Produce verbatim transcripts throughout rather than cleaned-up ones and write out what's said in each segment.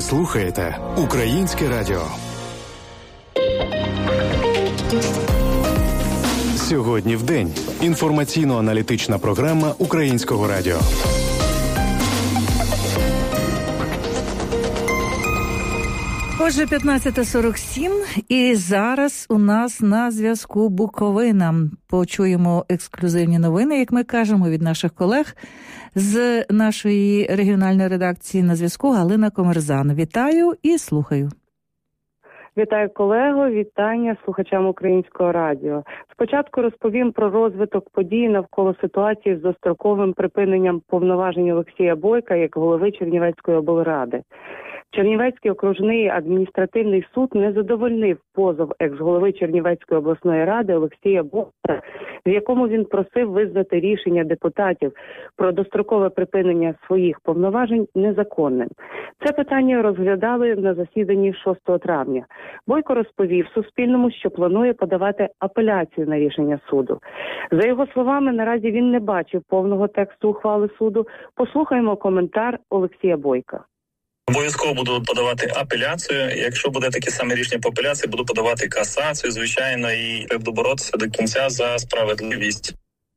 Ви слухаєте Українське радіо. Сьогодні в день. Інформаційно-аналітична програма Українського радіо. Отже, п'ятнадцята сорок сім, і зараз у нас на зв'язку Буковина. Почуємо ексклюзивні новини, як ми кажемо, від наших колег з нашої регіональної редакції на зв'язку Галина Комерзан. Вітаю і слухаю. Вітаю, колего, вітання слухачам Українського радіо. Спочатку розповім про розвиток подій навколо ситуації з достроковим припиненням повноважень Олексія Бойка як голови Чернівецької облради. Чернівецький окружний адміністративний суд не задовольнив позов екс-голови Чернівецької обласної ради Олексія Бойка, в якому він просив визнати рішення депутатів про дострокове припинення своїх повноважень незаконним. Це питання розглядали на засіданні шостого травня. Бойко розповів Суспільному, що планує подавати апеляцію на рішення суду. За його словами, наразі він не бачив повного тексту ухвали суду. Послухаємо коментар Олексія Бойка. Обов'язково буду подавати апеляцію. Якщо буде таке саме рішення по апеляції, буду подавати касацію, звичайно, і буду боротися до кінця за справедливість.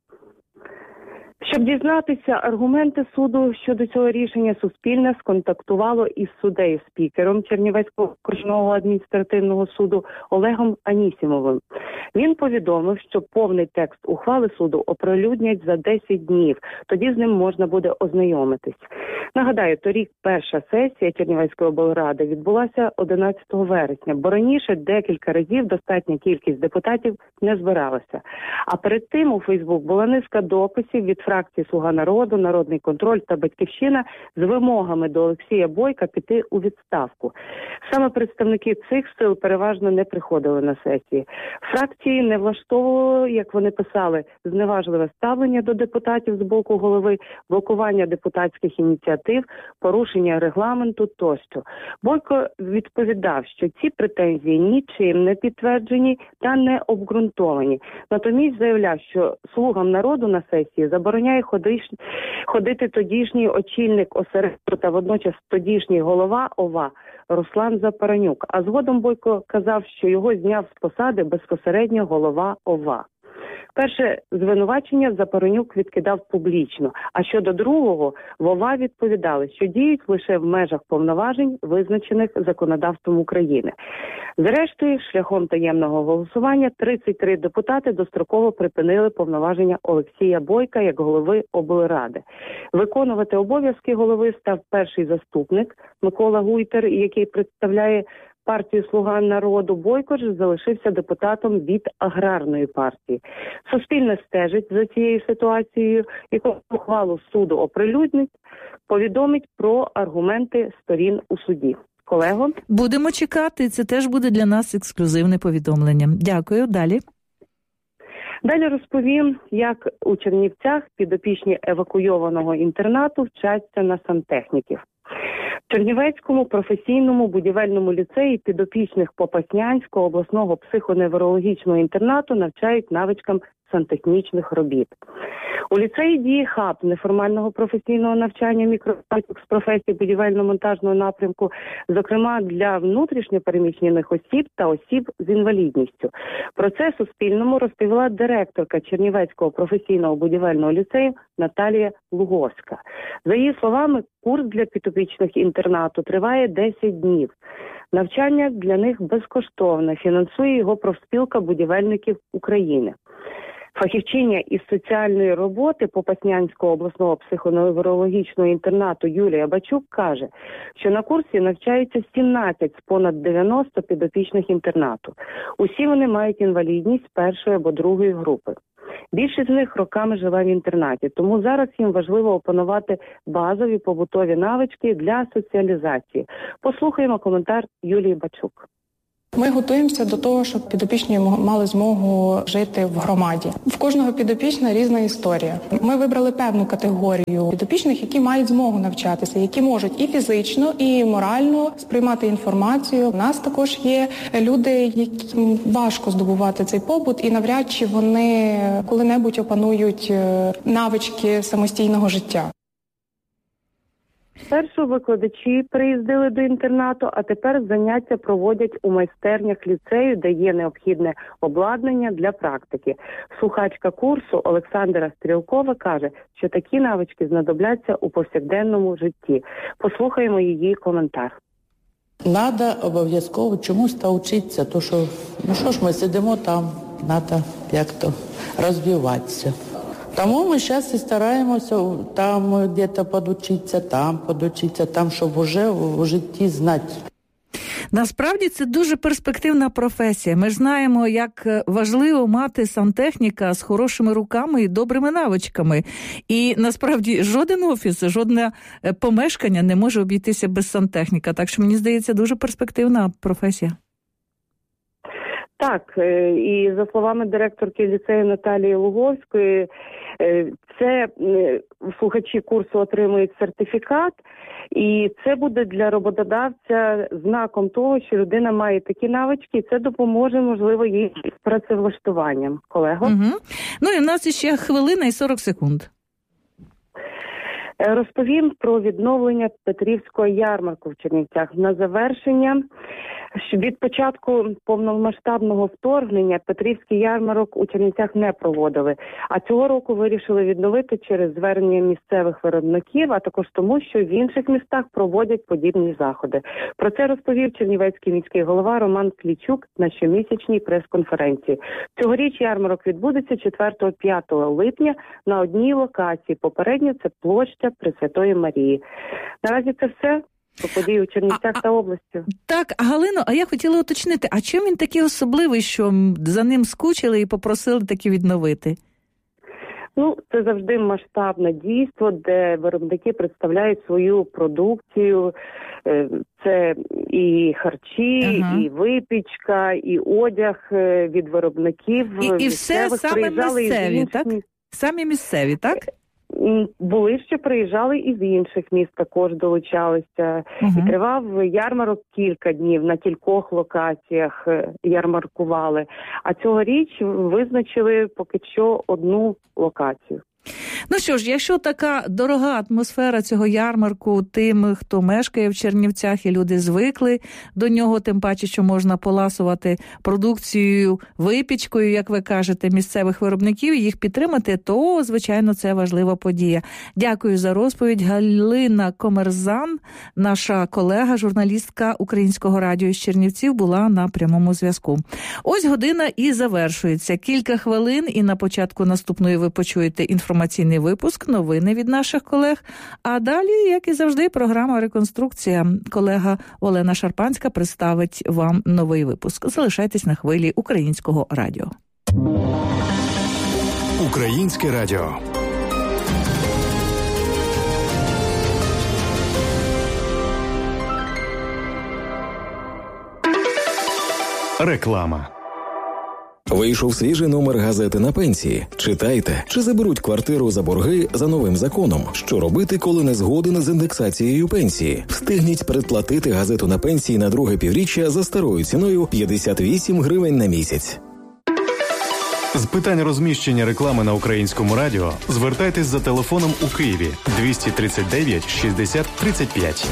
Щоб дізнатися аргументи суду щодо цього рішення, Суспільне сконтактувало із суддею-спікером Чернівецького окружного адміністративного суду Олегом Анісімовим. Він повідомив, що повний текст ухвали суду оприлюднять за десять днів, тоді з ним можна буде ознайомитись. Нагадаю, торік перша сесія Чернівецької облради відбулася одинадцятого вересня, бо раніше декілька разів достатня кількість депутатів не збиралася. А перед тим у Фейсбук була низка дописів від фракції «Слуга народу», «Народний контроль» та «Батьківщина» з вимогами до Олексія Бойка піти у відставку. Саме представники цих сил переважно не приходили на сесії. Фракції не влаштовувало, як вони писали, зневажливе ставлення до депутатів з боку голови, блокування депутатських ініціатив, порушення регламенту тощо. Бойко відповідав, що ці претензії нічим не підтверджені та не обґрунтовані. Натомість заявляв, що «Слугам народу» на сесії забороняє ходити тодішній очільник осередку та водночас тодішній голова ОВА Руслан Запоронюк. А згодом Бойко казав, що його зняв з посади безпосередньо голова ОВА. Перше звинувачення Запоронюк відкидав публічно, а щодо другого, в ОВА відповідали, що діють лише в межах повноважень, визначених законодавством України. Зрештою, шляхом таємного голосування тридцять три депутати достроково припинили повноваження Олексія Бойка як голови облради. Виконувати обов'язки голови став перший заступник Микола Гуйтер, який представляє партію «Слуга народу». Бойко ж залишився депутатом від аграрної партії. Суспільне стежить за цією ситуацією, яку ухвалу суду оприлюднить, повідомить про аргументи сторін у суді. Колего? Будемо чекати, це теж буде для нас ексклюзивне повідомлення. Дякую. Далі. Далі розповім, як у Чернівцях підопічні евакуйованого інтернату вчаться на сантехніків. В Чернівецькому професійному будівельному ліцеї підопічних Попаснянського обласного психоневрологічного інтернату навчають навичкам сантехнічних робіт. У ліцеї діє хаб неформального професійного навчання мікрофактик з професії будівельно-монтажного напрямку, зокрема для внутрішньопереміщених осіб та осіб з інвалідністю. Про це Суспільному розповіла директорка Чернівецького професійного будівельного ліцею Наталія Луговська. За її словами, курс для підопічних інтернату триває десять днів. Навчання для них безкоштовне, фінансує його профспілка будівельників України. Фахівчиня із соціальної роботи Попаснянського обласного психоневрологічного інтернату Юлія Бачук каже, що на курсі навчаються сімнадцять з понад дев'яноста підопічних інтернату. Усі вони мають інвалідність першої або другої групи. Більшість з них роками живе в інтернаті, тому зараз їм важливо опанувати базові побутові навички для соціалізації. Послухаємо коментар Юлії Бачук. Ми готуємося до того, щоб підопічні мали змогу жити в громаді. В кожного підопічна різна історія. Ми вибрали певну категорію підопічних, які мають змогу навчатися, які можуть і фізично, і морально сприймати інформацію. У нас також є люди, яким важко здобувати цей побут, і навряд чи вони коли-небудь опанують навички самостійного життя. Спершу викладачі приїздили до інтернату, а тепер заняття проводять у майстернях ліцею, де є необхідне обладнання для практики. Слухачка курсу Олександра Стрілкова каже, що такі навички знадобляться у повсякденному житті. Послухаємо її коментар. Надо обов'язково чомусь навчитися, то що, ну що ж ми сидимо там, треба як-то розвиватися. Тому ми зараз і стараємося там десь подучитися, там подучитися, там, щоб вже в житті знати. Насправді це дуже перспективна професія. Ми ж знаємо, як важливо мати сантехніка з хорошими руками і добрими навичками. І насправді жоден офіс, жодне помешкання не може обійтися без сантехніка. Так що, мені здається, дуже перспективна професія. Так, і за словами директорки ліцею Наталії Луговської, це слухачі курсу отримують сертифікат, і це буде для роботодавця знаком того, що людина має такі навички, і це допоможе, можливо, їй з працевлаштуванням. Колего? Угу. Ну і в нас ще хвилина і сорок секунд. Розповім про відновлення Петрівського ярмарку в Чернівцях. На завершення, від початку повномасштабного вторгнення Петрівський ярмарок у Чернівцях не проводили. А цього року вирішили відновити через звернення місцевих виробників, а також тому, що в інших містах проводять подібні заходи. Про це розповів чернівецький міський голова Роман Клічук на щомісячній прес-конференції. Цьогоріч ярмарок відбудеться четвертого-п'ятого липня на одній локації. Попередньо це площа Пресвятої Марії. Наразі це все. По події у Чернівцях а, та області. Так, Галино, а я хотіла уточнити, а чим він такий особливий, що за ним скучили і попросили таки відновити? Ну, це завжди масштабне дійство, де виробники представляють свою продукцію. Це і харчі, ага. і випічка, і одяг від виробників. І, і все саме місцеві, так? Самі місцеві, так? Були, що приїжджали і з інших міст, також долучалися. Uh-huh. І тривав ярмарок кілька днів, на кількох локаціях ярмаркували. А цьогоріч визначили поки що одну локацію. Ну що ж, якщо така дорога атмосфера цього ярмарку тим, хто мешкає в Чернівцях, і люди звикли до нього, тим паче, що можна поласувати продукцією, випічкою, як ви кажете, місцевих виробників, і їх підтримати, то, звичайно, це важлива подія. Дякую за розповідь. Галина Комерзан, наша колега, журналістка Українського радіо з Чернівців, була на прямому зв'язку. Ось година і завершується. Кілька хвилин, і на початку наступної ви почуєте інформаційний випуск, новини від наших колег. А далі, як і завжди, програма «Реконструкція». Колега Олена Шарпанська представить вам новий випуск. Залишайтесь на хвилі Українського радіо. Українське радіо. Реклама. Вийшов свіжий номер газети «На пенсії». Читайте, чи заберуть квартиру за борги за новим законом. Що робити, коли не згоден з індексацією пенсії? Встигніть передплатити газету «На пенсії» на друге півріччя за старою ціною п'ятдесят вісім гривень на місяць. З питань розміщення реклами на Українському радіо звертайтесь за телефоном у Києві двісті тридцять дев'ять шістдесят тридцять п'ять.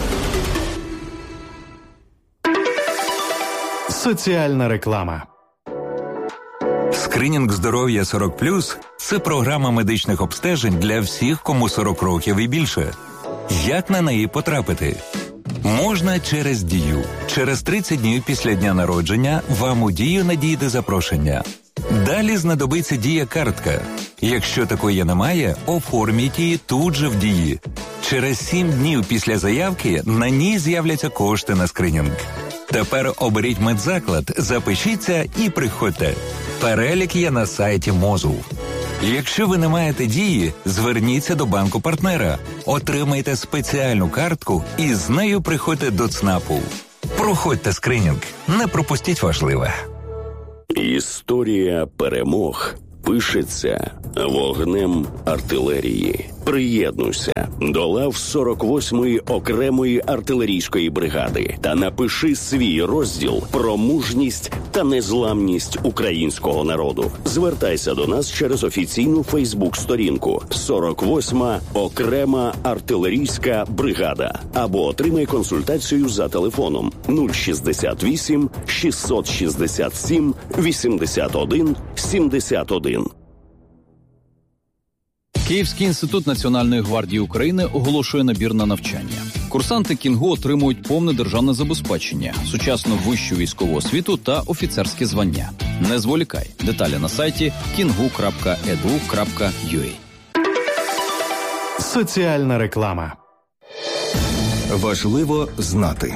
Соціальна реклама. Скринінг здоров'я сорок плюс – це програма медичних обстежень для всіх, кому сорок років і більше. Як на неї потрапити? Можна через Дію. Через тридцять днів після дня народження вам у Дію надійде запрошення. Далі знадобиться Дія-картка. Якщо такої немає, оформіть її тут же в Дії. Через сім днів після заявки на ній з'являться кошти на скринінг. Тепер оберіть медзаклад, запишіться і приходьте. Перелік є на сайті МОЗу. Якщо ви не маєте Дії, зверніться до банку-партнера, отримайте спеціальну картку і з нею приходьте до ЦНАПу. Проходьте скринінг, не пропустіть важливе. Історія перемог пишеться вогнем артилерії. Приєднуйся до лав сорок восьмої окремої артилерійської бригади та напиши свій розділ про мужність та незламність українського народу. Звертайся до нас через офіційну фейсбук-сторінку сорок восьма окрема артилерійська бригада або отримай консультацію за телефоном нуль шістдесят вісім шістсот шістдесят сім вісімдесят один сімдесят один. Київський інститут Національної гвардії України оголошує набір на навчання. Курсанти Кінгу отримують повне державне забезпечення, сучасну вищу військову освіту та офіцерське звання. Не зволікай. Деталі на сайті кінгу крапка і ді ю крапка ю а. Соціальна реклама. Важливо знати.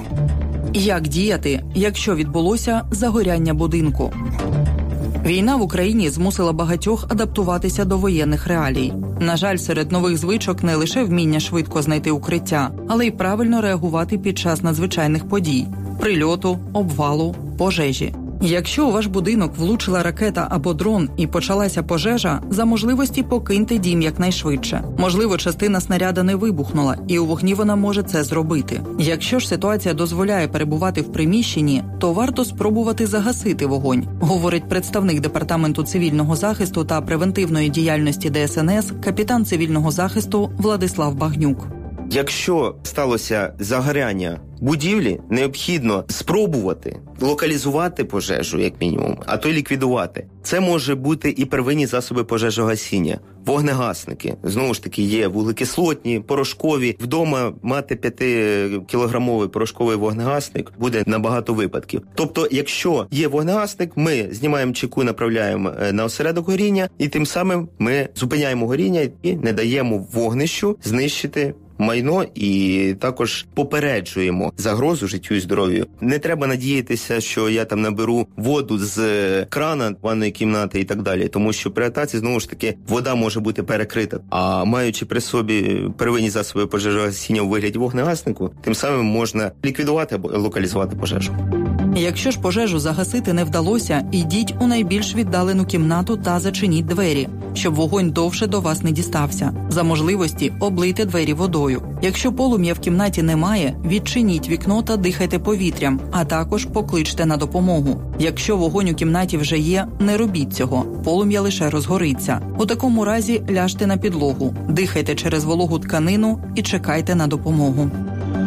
Як діяти, якщо відбулося загоряння будинку? Війна в Україні змусила багатьох адаптуватися до воєнних реалій. На жаль, серед нових звичок не лише вміння швидко знайти укриття, але й правильно реагувати під час надзвичайних подій – прильоту, обвалу, пожежі. Якщо у ваш будинок влучила ракета або дрон і почалася пожежа, за можливості покиньте дім якнайшвидше. Можливо, частина снаряда не вибухнула, і у вогні вона може це зробити. Якщо ж ситуація дозволяє перебувати в приміщенні, то варто спробувати загасити вогонь, говорить представник Департаменту цивільного захисту та превентивної діяльності Де Ес Ен Ес, капітан цивільного захисту Владислав Багнюк. Якщо сталося загоряння будівлі, необхідно спробувати локалізувати пожежу, як мінімум, а то й ліквідувати. Це може бути і первинні засоби пожежогасіння, вогнегасники. Знову ж таки, є вуглекислотні, порошкові. Вдома мати п'ятикілограмовий порошковий вогнегасник буде на багато випадків. Тобто, якщо є вогнегасник, ми знімаємо чеку, направляємо на осередок горіння, і тим самим ми зупиняємо горіння і не даємо вогнищу знищити майно, і також попереджуємо загрозу життю і здоров'ю. Не треба надіятися, що я там наберу воду з крана, ванної кімнати і так далі, тому що при атаці, знову ж таки, вода може бути перекрита. А маючи при собі первинні засоби пожежогасіння у вигляді вогнегаснику, тим самим можна ліквідувати або локалізувати пожежу. Якщо ж пожежу загасити не вдалося, ідіть у найбільш віддалену кімнату та зачиніть двері, щоб вогонь довше до вас не дістався. За можливості облийте двері водою. Якщо полум'я в кімнаті немає, відчиніть вікно та дихайте повітрям, а також покличте на допомогу. Якщо вогонь у кімнаті вже є, не робіть цього, полум'я лише розгориться. У такому разі ляжте на підлогу, дихайте через вологу тканину і чекайте на допомогу.